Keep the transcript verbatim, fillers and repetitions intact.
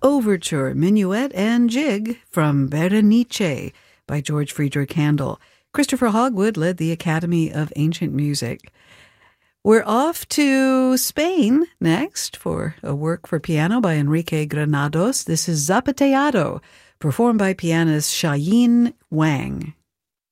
Overture, Minuet, and Jig from Berenice by George Friedrich Handel. Christopher Hogwood led the Academy of Ancient Music. We're off to Spain next for a work for piano by Enrique Granados. This is Zapateado, performed by pianist Shayin Wang.